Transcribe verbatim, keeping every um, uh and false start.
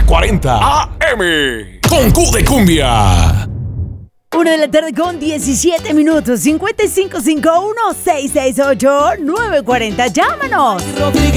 cuarenta A M. Con Q de Cumbia. Una de la tarde con diecisiete minutos. cinco cinco cinco uno seis seis ocho nueve cuatro cero. Llámanos.